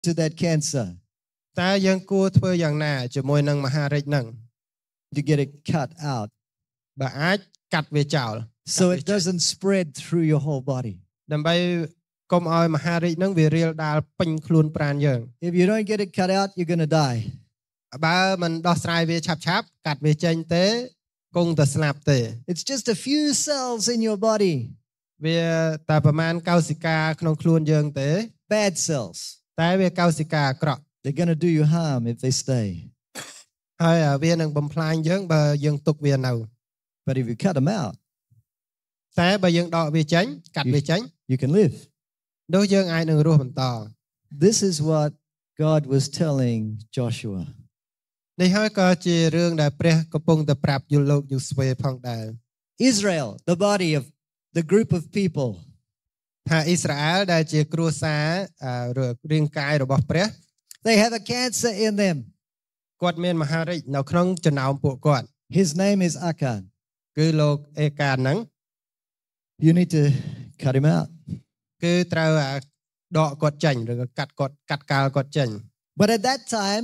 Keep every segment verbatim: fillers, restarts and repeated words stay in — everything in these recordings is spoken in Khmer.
to that cancer? តើយើងគួរធ្វើយ៉ាងណាជាមួយនឹងមហារិចនឹង To get it cut out, បើអាចកាត់វាចោល so it doesn't spread through your whole body. ដើម្បីកុំឲ្យមហារិចនឹងវារាលដាលពេញខ្លួនប្រាណយើង If you don't get it cut out, you're going to die. បើមិនដោះស្រាយវាឆាប់ឆាប់កាត់វាចេញទេគង់តែស្លាប់ទេ It's just a few cells in your body. វាតែប្រមាណកោសិកាក្នុងខ្លួនយើងទេ Bad cells. តែវាកោសិកាអាក្រក់ They're going to do you harm if they stay. ហើយវានឹងបំផ្លាញយើងបើយើងទុកវានៅ But if you cut them out, តែបើយើងដកវាចេញកាត់វាចេញ you can live. នោះយើងអាចនឹងរស់បន្ត This is what God was telling Joshua. នេះហើយក៏ជារឿងដែលព្រះកំពុងតែប្រាប់យល់លោកយូស្វេផងដែរ Israel, the body of the group of people. ថាអ៊ីស្រាអែលដែលជាគ្រួសាររាងកាយរបស់ព្រះ They have a cancer in them. គាត់មានមហារិចនៅក្នុងចំណោមពួកគាត់ His name is Achan. គឺលោកអេកានហ្នឹង You need to cut him out. គឺត្រូវដកគាត់ចេញឬក៏កាត់គាត់កាត់កាល់គាត់ចេញ But at that time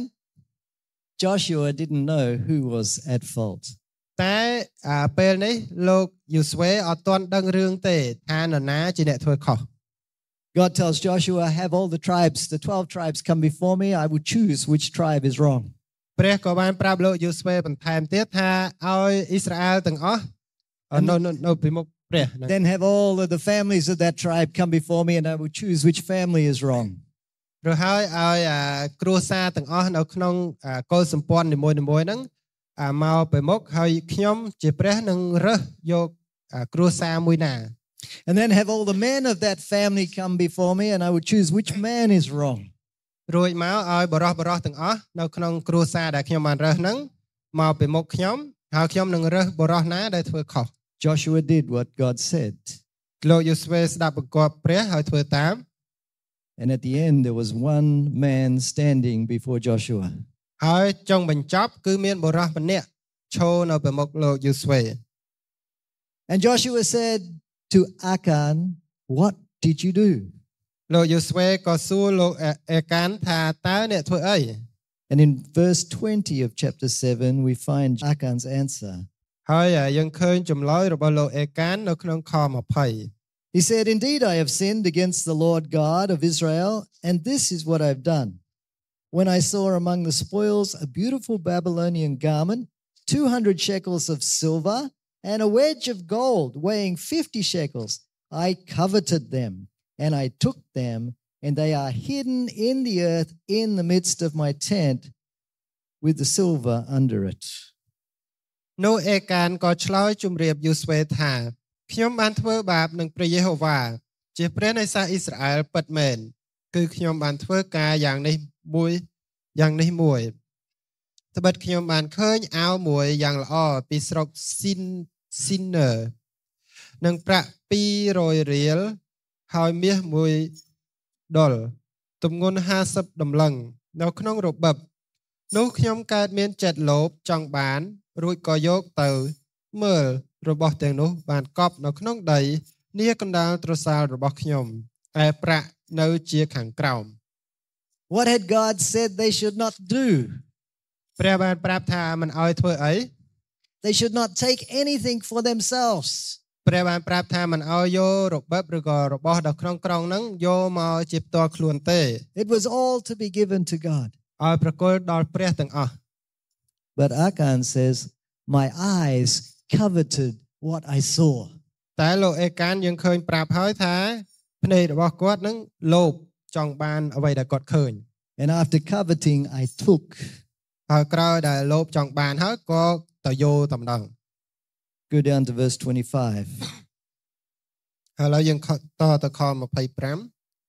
Joshua didn't know who was at fault. តែពេលនេះលោកយូស្វេអត់ទាន់ដឹងរឿងទេថានរណាជាអ្នកធ្វើខុស God tells Joshua, have all the tribes, the twelve tribes come before me. I will choose which tribe is wrong. ព្រះក៏បានប្រាប់លោកយូស្វេបន្ថែមទៀតថាឲ្យអ៊ីស្រាអែលទាំងអស់នៅនៅពីមុខព្រះ Then have all of the families of that tribe come before me and I will choose which family is wrong. ឬហើយឲ្យគ្រួសារទាំងអស់នៅក្នុងកុលសម្ព័ន្ធនីមួយៗហ្នឹងមកពីមុខហើយខ្ញុំជាព្រះនឹងរើសយកគ្រួសារមួយណា And then have all the men of that family come before me and I will choose which man is wrong. រួចមកឲ្យបរិះបរិះទាំងអស់នៅក្នុងគ្រួសារដែលខ្ញុំបានរើសហ្នឹងមកពីមុខខ្ញុំហើយខ្ញុំនឹងរើសបរិះណាដែលធ្វើខុស Joshua did what God said. លោកយូស្វេស្ដាប់បង្គាប់ព្រះហើយធ្វើតាម And at the end there was one man standing before Joshua. ហើយចុងបញ្ចប់គឺមានបរិះម្នាក់ឈរនៅពីមុខលោកយូស្វេ And Joshua said to Achan, what did you do? លោកយូស្វេក៏សួរលោកអេកានថាតើអ្នកធ្វើអី And in verse twenty of chapter seven we find Achan's answer. ហើយយើងឃើញចម្លើយរបស់លោកអេកាននៅក្នុងខtwenty. He said, indeed I have sinned against the Lord God of Israel, and this is what I've done. When I saw among the spoils a beautiful Babylonian garment, two hundred shekels of silver, and a wedge of gold weighing fifty shekels, I coveted them, and I took them, and they are hidden in the earth in the midst of my tent with the silver under it. នោះអេកានក៏ឆ្លើយជម្រាបយូស្វេថាខ្ញុំបានធ្វើបាបនឹងព្រះយេហូវ៉ាជាព្រះនៃសាសអ៊ីស្រាអែលពិតមែនគឺខ្ញុំបានធ្វើការយ៉ាងនេះមួយយ៉ាងនេះមួយត្បិតខ្ញុំបានឃើញអាវមួយយ៉ាងល្អពីស្រុកស៊ីនស៊ីននើនឹងប្រាក់two hundredរៀលហើយមាសមួយដុលទម្ងន់fiftyតម្លឹងនៅក្នុងរបបនោះខ្ញុំកើតមានចិត្តលោភចង់បានរួចក៏យកទៅមើលរបស់ទាំងនោះបានកប់នៅក្នុងដីនាកណ្ដាលទ្រសាលរបស់ខ្ញុំតែប្រាក់នៅជាខាងក្រោម What had God said they should not do? ព្រះបានប្រាប់ថាមិនឲ្យធ្វើអី They should not take anything for themselves. ព្រះបានប្រាប់ថាមិនឲ្យយករបបឬក៏របស់នៅក្នុងក្រុងហ្នឹងយកមកជាផ្ទាល់ខ្លួនទេ It was all to be given to God. ឲ្យប្រគល់ដល់ព្រះទាំងអស់ But Achan says, my eyes coveted what I saw. តែលោកអេកានយើងឃើញប្រាប់ហើយថាភ្នែករបស់គាត់នឹងលោភចង់បានអ្វីដែលគាត់ឃើញ And after coveting I took. ហើយក្រោយដែលលោភចង់បានហើយក៏ទៅយកតែម្ដង Go down to verse twenty-five. ហើយឡើយយើងតទៅខtwenty-five.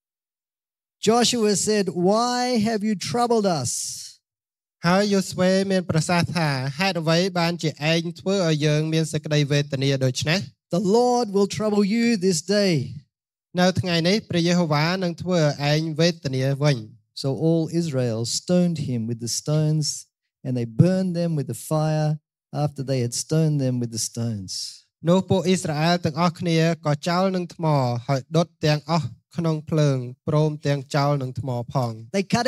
Joshua said, why have you troubled us? ហើយយូស្វេមានប្រសាសន៍ថាហេតុអ្វីបានជាឯងធ្វើឲ្យយើងមានសេចក្តីវេទនាដូច្នេះ The Lord will trouble you this day. នៅថ្ងៃនេះព្រះយេហូវ៉ានឹងធ្វើឲ្យឯងវេទនាវិញ So all Israel stoned him with the stones, and they burned them with the fire after they had stoned them with the stones. នោះពួកអ៊ីស្រាអែលទាំងអស់គ្នាក៏ចោលនឹងថ្មហើយដុតទាំងអស់ក្នុងភ្លើងព្រមទាំងចោលនឹងថ្មផង They cut